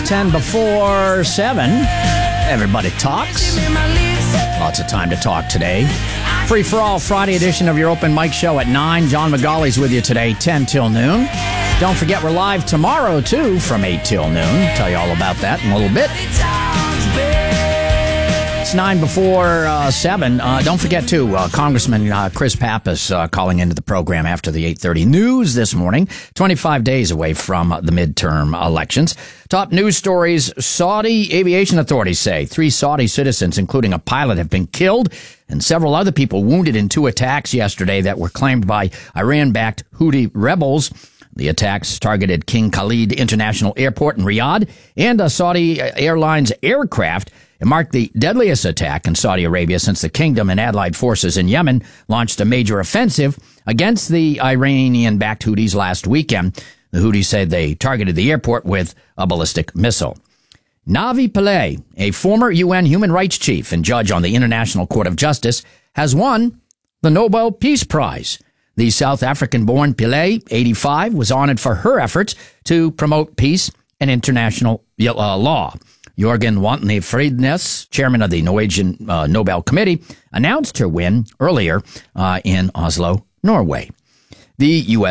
10 before 7. Everybody talks. Lots of time to talk today. Free for all Friday edition of your open mic show at 9. John McGauley's with you today, 10 till noon. Don't forget we're live tomorrow, too, from 8 till noon. Tell you all about that in a little bit. It's 9 before 7. Don't forget, too, Congressman Chris Pappas calling into the program after the 8:30 news this morning, 25 days away from the midterm elections. Top news stories, Saudi aviation authorities say 3 Saudi citizens, including a pilot, have been killed and several other people wounded in 2 attacks yesterday that were claimed by Iran-backed Houthi rebels. The attacks targeted King Khalid International Airport in Riyadh and a Saudi Airlines aircraft. It marked the deadliest attack in Saudi Arabia since the kingdom and allied forces in Yemen launched a major offensive against the Iranian-backed Houthis last weekend. The Houthis said they targeted the airport with a ballistic missile. Navi Pillay, a former UN human rights chief and judge on the International Court of Justice, has won the Nobel Peace Prize. The South African-born Pillay, 85, was honored for her efforts to promote peace and international law. Jorgen Wantne Friednes, chairman of the Norwegian Nobel Committee, announced her win earlier in Oslo, Norway. The U.S.